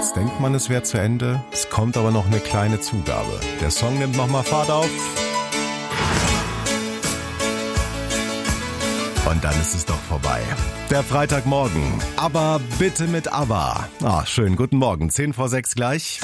Jetzt denkt man, es wäre zu Ende. Es kommt aber noch eine kleine Zugabe. Der Song nimmt nochmal Fahrt auf. Und dann ist es doch vorbei. Der Freitagmorgen. Aber bitte mit ABBA. Schönen guten Morgen. 5:10 gleich.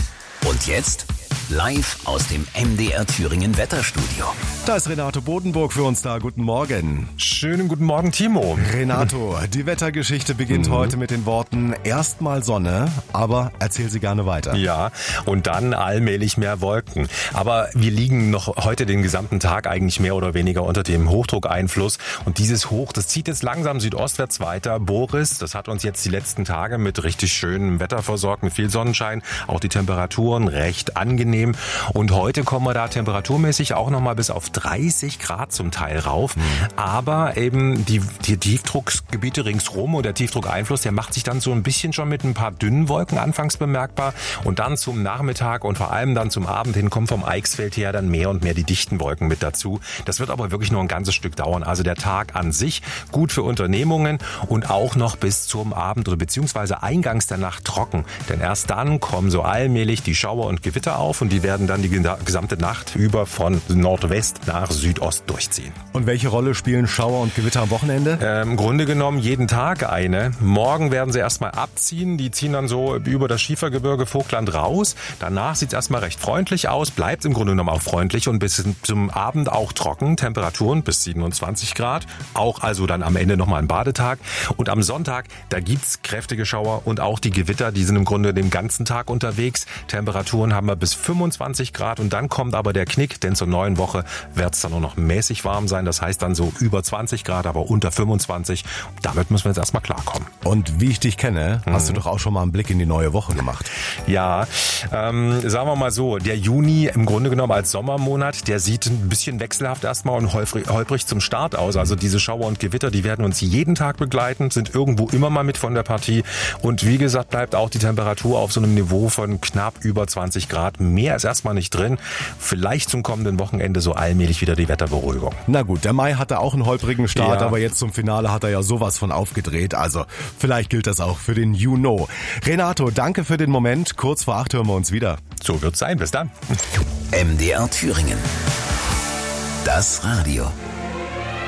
Und jetzt live aus dem MDR Thüringen Wetterstudio. Da ist Renato Bodenburg für uns da. Guten Morgen. Schönen guten Morgen, Timo. Renato, die Wettergeschichte beginnt heute mit den Worten: Erstmal Sonne, aber erzähl sie gerne weiter. Ja, und dann allmählich mehr Wolken. Aber wir liegen noch heute den gesamten Tag eigentlich mehr oder weniger unter dem Hochdruckeinfluss. Und dieses Hoch, das zieht jetzt langsam südostwärts weiter. Boris, das hat uns jetzt die letzten Tage mit richtig schönem Wetter versorgt, mit viel Sonnenschein. Auch die Temperaturen recht angenehm. Und heute kommen wir da temperaturmäßig auch nochmal bis auf 30 Grad zum Teil rauf. Aber eben die Tiefdruckgebiete ringsrum und der Tiefdruckeinfluss, der macht sich dann so ein bisschen schon mit ein paar dünnen Wolken anfangs bemerkbar. Und dann zum Nachmittag und vor allem dann zum Abend hin kommen vom Eichsfeld her dann mehr und mehr die dichten Wolken mit dazu. Das wird aber wirklich nur ein ganzes Stück dauern. Also der Tag an sich gut für Unternehmungen und auch noch bis zum Abend oder beziehungsweise eingangs der Nacht trocken. Denn erst dann kommen so allmählich die Schauer und Gewitter auf und die werden dann die gesamte Nacht über von Nordwest nach Südost durchziehen. Und welche Rolle spielen Schauer und Gewitter am Wochenende? Im Grunde genommen jeden Tag eine. Morgen werden sie erstmal abziehen. Die ziehen dann so über das Schiefergebirge Vogtland raus. Danach sieht es erstmal recht freundlich aus, bleibt im Grunde genommen auch freundlich und bis zum Abend auch trocken. Temperaturen bis 27 Grad. Auch also dann am Ende nochmal ein Badetag. Und am Sonntag, da gibt's kräftige Schauer und auch die Gewitter, die sind im Grunde den ganzen Tag unterwegs. Temperaturen haben wir bis 25 Grad und dann kommt aber der Knick, denn zur neuen Woche wird es dann nur noch mäßig warm sein. Das heißt dann so über 20 Grad, aber unter 25. Damit müssen wir jetzt erstmal klarkommen. Und wie ich dich kenne, hast du doch auch schon mal einen Blick in die neue Woche gemacht. Ja, sagen wir mal so, der Juni im Grunde genommen als Sommermonat, der sieht ein bisschen wechselhaft erstmal und holprig zum Start aus. Also diese Schauer und Gewitter, die werden uns jeden Tag begleiten, sind irgendwo immer mal mit von der Partie. Und wie gesagt, bleibt auch die Temperatur auf so einem Niveau von knapp über 20 Grad. Mehr ist erstmal nicht drin. Vielleicht zum kommenden Wochenende so allmählich wieder die Wetterberuhigung. Na gut, der Mai hatte auch einen holprigen Start, Ja. aber jetzt zum Finale hat er ja sowas von aufgedreht. Also vielleicht gilt das auch für den Juno. Renato, danke für den Moment. Kurz vor 8 hören wir uns wieder. So wird's sein. Bis dann. MDR Thüringen. Das Radio.